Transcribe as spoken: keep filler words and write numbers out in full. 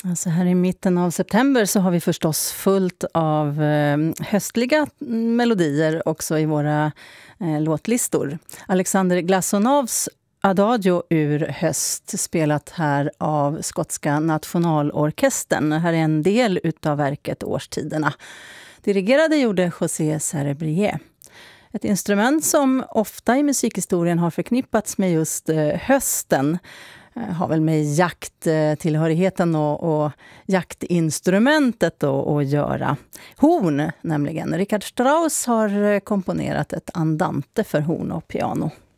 Alltså här i mitten av september så har vi förstås fullt av eh, höstliga melodier också i våra eh, låtlistor. Alexander Glasonovs Adagio ur höst, spelat här av skotska nationalorkestern. Det här är en del utav verket Årstiderna. Dirigerade gjorde José Cerebrier. Ett instrument som ofta i musikhistorien har förknippats med just eh, hösten. Har väl med jakttillhörigheten och, och jaktinstrumentet att göra. Horn nämligen. Richard Strauss har komponerat ett andante för horn och piano.